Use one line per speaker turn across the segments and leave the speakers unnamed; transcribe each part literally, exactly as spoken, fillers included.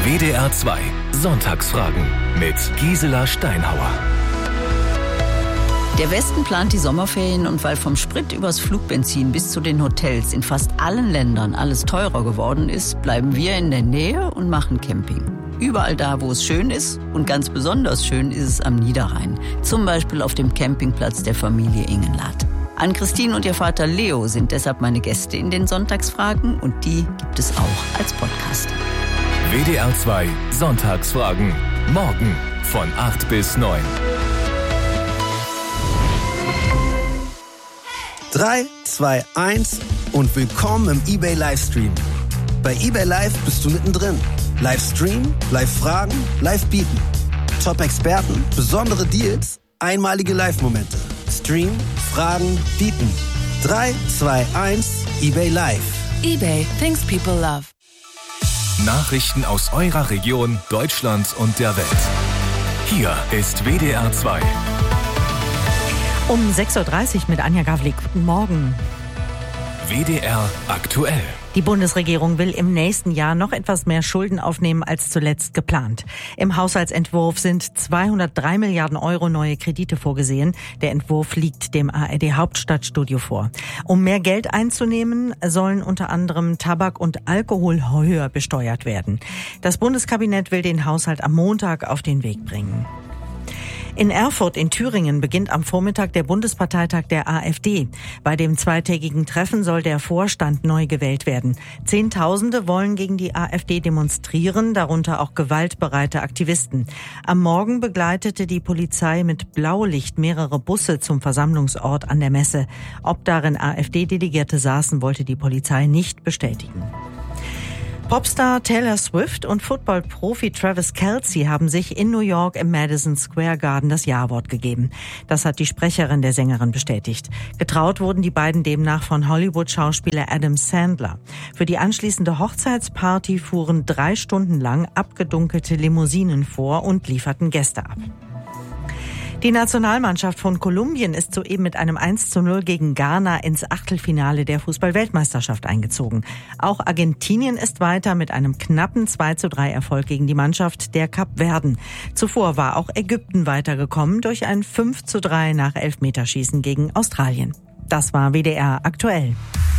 W D R zwei Sonntagsfragen mit Gisela Steinhauer.
Der Westen plant die Sommerferien und weil vom Sprit übers Flugbenzin bis zu den Hotels in fast allen Ländern alles teurer geworden ist, bleiben wir in der Nähe und machen Camping. Überall da, wo es schön ist und ganz besonders schön ist es am Niederrhein. Zum Beispiel auf dem Campingplatz der Familie Ingenlath. Ann-Christine und ihr Vater Leo sind deshalb meine Gäste in den Sonntagsfragen und die gibt es auch als Podcast.
W D R zwei Sonntagsfragen. Morgen von acht bis neun.
drei, zwei, eins und willkommen im eBay Livestream. Bei eBay Live bist du mittendrin. Livestream, Live-Fragen, Live-Bieten. Top-Experten, besondere Deals, einmalige Live-Momente. Stream, Fragen, Bieten. drei, zwei, eins, eBay Live.
eBay, things people love.
Nachrichten aus eurer Region, Deutschland und der Welt. Hier ist W D R zwei.
Um sechs Uhr dreißig mit Anja Gavlik. Guten Morgen.
W D R aktuell.
Die Bundesregierung will im nächsten Jahr noch etwas mehr Schulden aufnehmen als zuletzt geplant. Im Haushaltsentwurf sind zweihundertdrei Milliarden Euro neue Kredite vorgesehen. Der Entwurf liegt dem A R D Hauptstadtstudio vor. Um mehr Geld einzunehmen, sollen unter anderem Tabak und Alkohol höher besteuert werden. Das Bundeskabinett will den Haushalt am Montag auf den Weg bringen. In Erfurt in Thüringen beginnt am Vormittag der Bundesparteitag der AfD. Bei dem zweitägigen Treffen soll der Vorstand neu gewählt werden. Zehntausende wollen gegen die AfD demonstrieren, darunter auch gewaltbereite Aktivisten. Am Morgen begleitete die Polizei mit Blaulicht mehrere Busse zum Versammlungsort an der Messe. Ob darin AfD-Delegierte saßen, wollte die Polizei nicht bestätigen. Popstar Taylor Swift und Football-Profi Travis Kelce haben sich in New York im Madison Square Garden das Ja-Wort gegeben. Das hat die Sprecherin der Sängerin bestätigt. Getraut wurden die beiden demnach von Hollywood-Schauspieler Adam Sandler. Für die anschließende Hochzeitsparty fuhren drei Stunden lang abgedunkelte Limousinen vor und lieferten Gäste ab. Die Nationalmannschaft von Kolumbien ist soeben mit einem eins zu null gegen Ghana ins Achtelfinale der Fußball-Weltmeisterschaft eingezogen. Auch Argentinien ist weiter mit einem knappen zwei zu drei Erfolg gegen die Mannschaft der Kapverden. Zuvor war auch Ägypten weitergekommen durch ein fünf zu drei nach Elfmeterschießen gegen Australien. Das war W D R aktuell.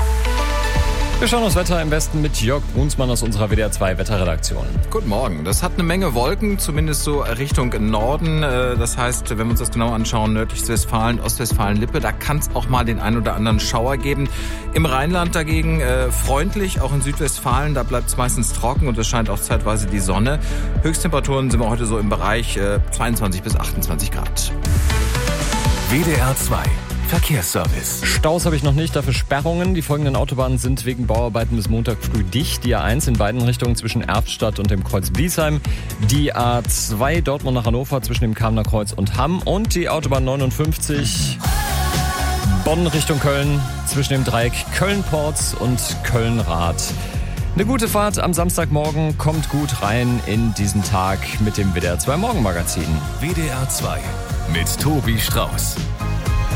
Wir schauen aufs Wetter im Westen mit Jörg Brunsmann aus unserer W D R zwei Wetterredaktion.
Guten Morgen. Das hat eine Menge Wolken, zumindest so Richtung Norden. Das heißt, wenn wir uns das genau anschauen, nördliches Westfalen, Ostwestfalen-Lippe, da kann es auch mal den ein oder anderen Schauer geben. Im Rheinland dagegen äh, freundlich, auch in Südwestfalen, da bleibt es meistens trocken und es scheint auch zeitweise die Sonne. Höchsttemperaturen sind wir heute so im Bereich äh, zweiundzwanzig bis achtundzwanzig Grad.
W D R zwei Verkehrsservice.
Staus habe ich noch nicht, dafür Sperrungen. Die folgenden Autobahnen sind wegen Bauarbeiten bis Montag früh dicht. Die A eins in beiden Richtungen zwischen Erftstadt und dem Kreuz Biesheim. Die A zwei Dortmund nach Hannover zwischen dem Kamener Kreuz und Hamm. Und die Autobahn neunundfünfzig Bonn Richtung Köln zwischen dem Dreieck Köln-Porz und Köln-Rath. Eine gute Fahrt am Samstagmorgen, kommt gut rein in diesen Tag mit dem W D R zwei Morgenmagazin.
W D R zwei mit Tobi Strauß.